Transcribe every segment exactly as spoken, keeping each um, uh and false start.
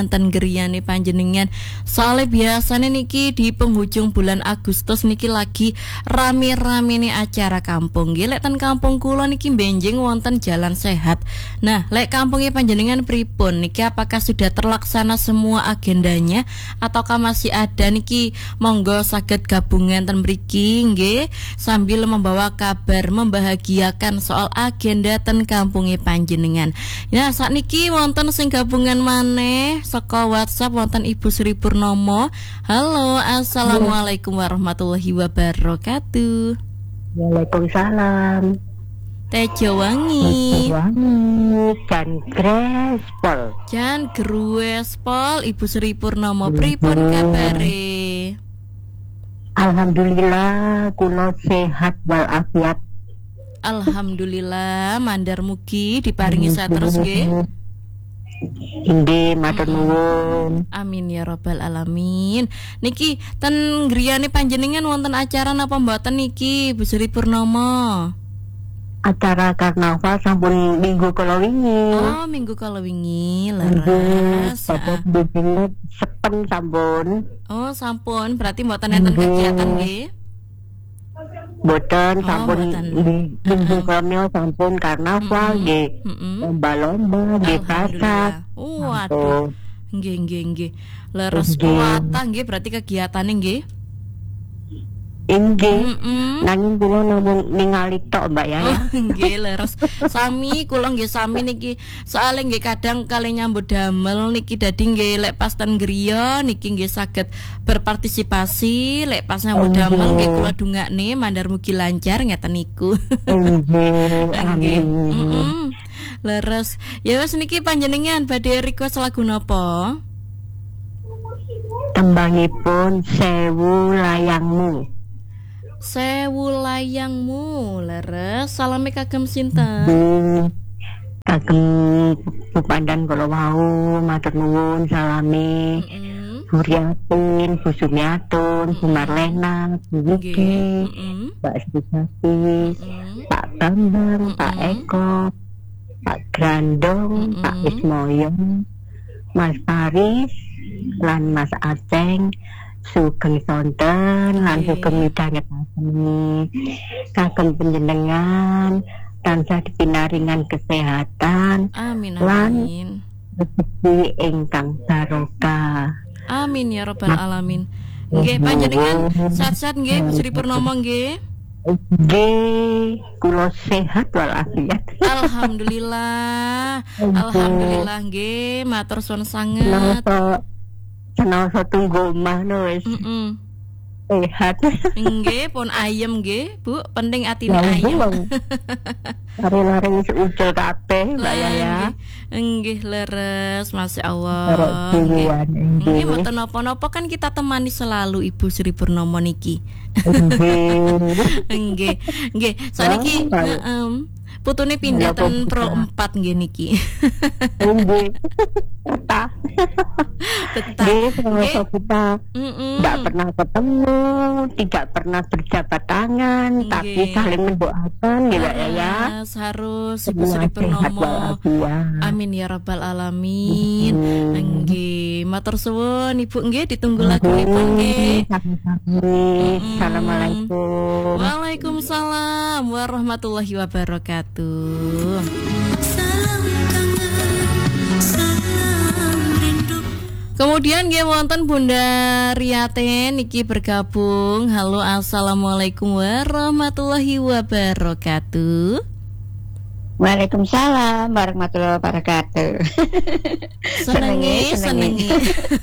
Enten griyane panjenengan. Soalnya biasanya niki di penghujung bulan Agustus niki lagi rame-rame nih acara kampung. Nggih, lek ten kampung kula niki benjing wonten jalan sehat. Nah, lek kampungnya panjenengan pripun niki, apakah sudah terlaksana semua agendanya ataukah masih ada niki? Monggo saged gabungan ten mriki nggih sambil membawa kabar membahagiakan soal agenda ten kampungnya panjenengan. Nah, saat niki wonten sing gabungan maneh saka WhatsApp wonten Ibu Sri Purnomo. Halo, assalamualaikum warahmatullahi wabarakatuh. Waalaikumsalam. Tejo wangi. Wangi Jan Grespol. Jan Grespol, Ibu Sri Purnomo pripun kabare? Alhamdulillah kula sehat walafiat. Alhamdulillah mandar mugi diparingi saterus nggih. Inggih, matur nuwun. Amin ya robbal alamin. Niki ten griyane panjenengan wonten acara napa mboten niki Bu Sri Purnomo? Acara karnaval sampun minggu kala wingi. Oh, minggu kala wingi leres. Bapak bikin sepen sampun. Oh, sampun. Berarti mboten enten kegiatan nggih? Boten Oh, sampun mboten. di minggu kala sampun karnaval nggih. Lomba-lomba nggih pasar. Oh, waduh. Nggih nggih nggih. Leres kuwatah nggih berarti kegiatane nggih. Inggih. Mm-mm. Nanging kula namung ningali tok Mbak ya. Oh, nggih leres. Sami kula nggih sami niki. Soale nggih kadang kali nyambut damel niki dadi nggih lek pas ten griya niki nggih saged berpartisipasi, lek pas nyambut damel nggih kula dongakne mandar mugi lancar ngeten niku. Inggih. Nggih. Amin. Mm-mm. Leres. Ya wis niki panjenengan badhe request lagu napa? Tembangipun Sewu Layangmu. Sewu layangmu. Leres. Salame kagem sinten? Hmm, kagem Pupandan kula wau matur nuwun salami. Mm-mm. Bu Riatin, Bu Sumiatun, Bu Marlena, Bu Wiki, Mm-mm. Mbak Srisati, Mm-mm. Pak Bambang, Pak Eko, Pak Grandong, Pak Ismoyo, Mas Paris, lan Mas Aceng, Sugeng Sonten, lan Sugeng Midhangetni, kagem panjenengan tansah dipinaringan kesehatan, Amin lan amin. rezeki ingkang barokah. Amin ya robbal alamin. Nggih panjenengan sehat-sehat nggih Bu Sri Purnomo nggih. Nggih, kula sehat walafiat. Alhamdulillah. Alhamdulillah nggih, matur suwun sanget. Napa senasa tunggu omah no wis Heeh. sehat. Nggih, pun ayem nggih, Bu. Penting atine Ya, ayem. Lari-lari wis ucul kabeh Mbak Yaya. Nggih, leres, Masya Terus Allah. Nggih. duluan Nggih, nggih. mboten napa-napa kan kita temani selalu Ibu Sri Purnomo niki. Nggih. Nggih, nggih. Saniki Ah, heeh. Putune pindah Napa ten Pro bisa? empat nggih niki. Nggih. Kita Tetap. nggih sengaja kita Mm-mm. tidak pernah ketemu, tidak pernah berjabat tangan, tapi Nggih. saling mendoakan ya Mbak Yaya. Harus, harus Ibu Semua Sri sehat Purnomo. walafiat. Amin ya rabbal alamin. Hmm. Nggih, matur suwun Ibu nggih ditunggu lagunipun nggih. Sami-sami. Assalamualaikum. Waalaikumsalam warahmatullahi wabarakatuh. Kemudian nggih wonten Bunda Riaten niki bergabung. Halo, assalamualaikum warahmatullahi wabarakatuh. Waalaikumsalam warahmatullahi wabarakatuh. Senengi, Senengi, senengi.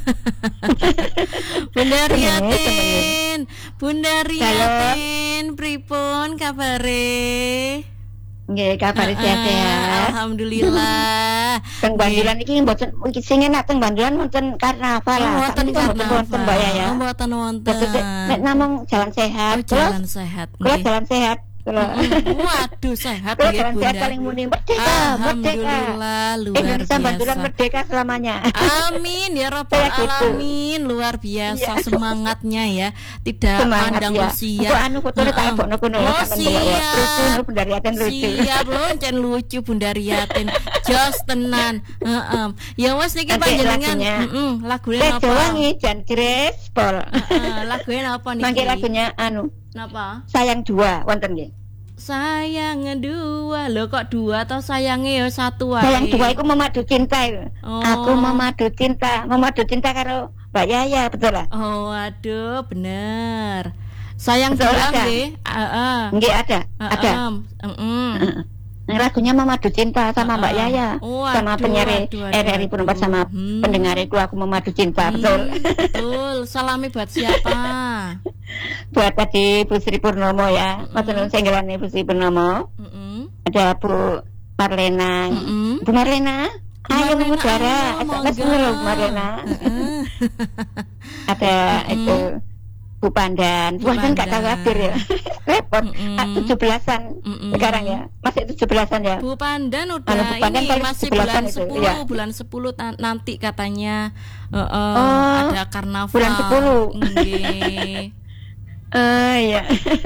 Bunda Senengi, Riaten, Bunda Halo. Riaten, pripun kabare? Nggih, kabar Heeh, sehat-sehat. Alhamdulillah. Teng Bandulan iki mboten iki sing enak teng Bandulan wonten karnaval Oh, lah. wonten Sakniki mboten wonten Mbak ya. Oh, mboten wonten. Maksudnya, nek namung jalan Oh, sehat. jalan Terus sehat. kula nggih. jalan sehat. Kula Mm, Waduh, sehat kula nggih jalan sehat Bunda. paling muni merdeka, merdeka. Alhamdulillah, luar Indonesia Bandulan biasa. merdeka selamanya. Amin ya rabbal Saya gitu. alamin, luar biasa Iya. semangatnya ya, tidak Semangat pandang ya. usia. Kok anu fotone tak Heeh. foto kono. Oh, Lucu siap. no Bunda Riaten lucu. Siap loh, encen lucu Bunda Riatin. jos tenan. Heeh. Ya wes niki panjenengan heeh lagune napa? napa? Wangi jan grespol. Heeh, lagune napa niki? Mangke lagunya anu. Napa? Sayang dua wonten nggih. Sayang dua, lo kok dua atau sayangnya ya satu wae. Sayang dua itu memadu cinta. Oh. Aku memadu cinta, memadu cinta karo Mbak Yaya, betul lah. Oh, aduh, bener. Sayang betul, dua ada. nggih, heeh. Nggih ada, Uh, ada. Heeh. Lagunya memadu cinta sama uh, Mbak Yaya, oh, sama penyiar R R I Penempat sama hmm. pendengar itu aku memadu cinta, hmm, betul. Betul. Salami buat siapa? Buat tadi Bu Sri Purnomo ya, maksudnya senggelannya Bu Sri Purnomo. Mm-mm. Ada Bu Marlena, Mm-mm. Bu Marlena, Bu ayo mengudara, ada Bu Marlena. Uh-uh. Ada Mm-mm. itu Bu Pandan, Bu Pandan gak khawatir ya, repot. tujuh belasan sekarang ya, masih tujuh belasan ya. Bu Pandan udah Bu Pandan ini masih bulan itu, sepuluh, ya. bulan sepuluh ta- nanti katanya uh, uh, oh, ada karnaval. Bulan sepuluh. Nggih. Eh uh, ya.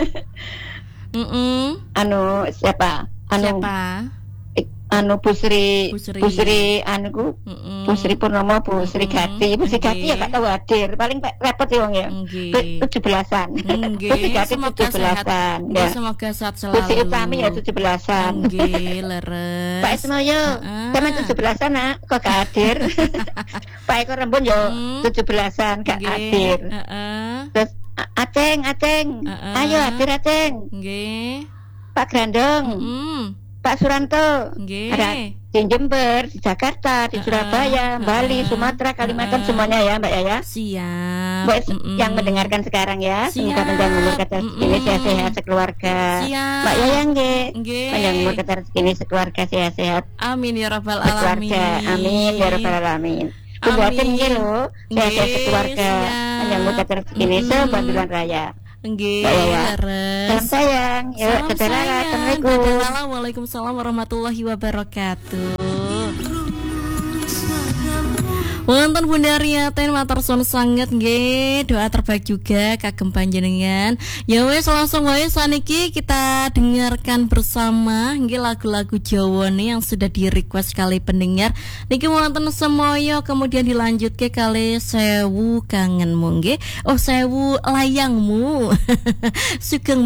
Mm-mm. Anu siapa? Anu, siapa? Anu Bu Sri, Bu Sri, Bu Sri anu ku, Bu Sri Purnomo, Bu Sri Gati, Bu Sri Gati ya gak tahu hadir, paling repot ya wong ya. tujuh belasan. Bu Sri Gati tujuh belasan. Ya. Semoga sehat selalu. Bu Sri Utami ya tujuh belasan. Nggih, leres. Pak Ismoyo, sama tujuh belasan nak, kok gak hadir. Pak Eko Rembun yo tujuh belasan gak hadir. Terus Aceng, Aceng, ayo hadir Aceng. Nggih. Pak Grandong. Pak Suranto, nggih. Ada di Jember, di Jakarta, di Surabaya, uh, uh, Bali, Sumatera, Kalimantan, uh, semuanya ya Mbak Yaya. Siap. Mbak mm, yang mendengarkan sekarang ya, semoga panjang umur kata rezeki sehat-sehat sekeluarga. Siap. Mbak Yaya nggih. Panjang umur kata rezeki sekeluarga sehat-sehat. Amin ya rabbal alamin. Sekeluarga, amin ya rabbal alamin. Buatin nggih lho, sehat-sehat sekeluarga. Panjang umur kata rezeki sebuah bulan raya. Nggih, salam sayang. Yuk, dadah lala. Assalamualaikum. Waalaikumsalam warahmatullahi wabarakatuh. Wonten Bunda Riyatin matur suwun sanget nggih, doa terbaik juga kagem panjenengan. Ya wis langsung wae saniki kita dengarkan bersama nggih lagu-lagu Jawa nih yang sudah di request kali pendengar. Niki wonten semoyo kemudian dilanjutke kali Sewu Kangenmu nggih. Oh Sewu Layangmu. Sugeng